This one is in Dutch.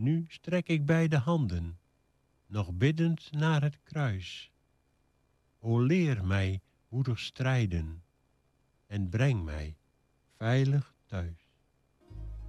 Nu strek ik beide handen, nog biddend naar het kruis. O leer mij moedig strijden en breng mij veilig thuis.